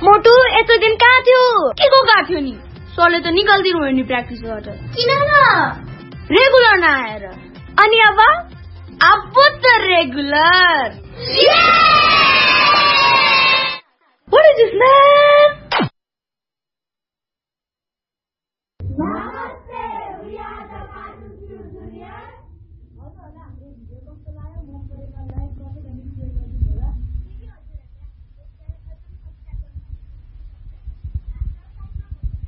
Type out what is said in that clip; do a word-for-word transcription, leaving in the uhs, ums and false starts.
मोटु यस्तो दिन कहाँ थियो? के को कहाँ थियो नि? सरले त निकाल्दिनु भयो नि प्र्याक्टिसबाट। किन न? रेगुलर नआएर। अनि अब अब त regular. What is this man?